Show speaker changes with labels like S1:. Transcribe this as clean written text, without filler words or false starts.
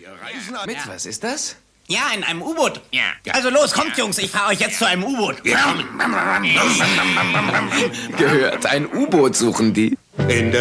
S1: Mit was ist das?
S2: Ja, in einem U-Boot.
S3: Ja.
S2: Also los, kommt Jungs, ich fahre euch jetzt zu einem U-Boot.
S1: Gehört, ein U-Boot suchen die.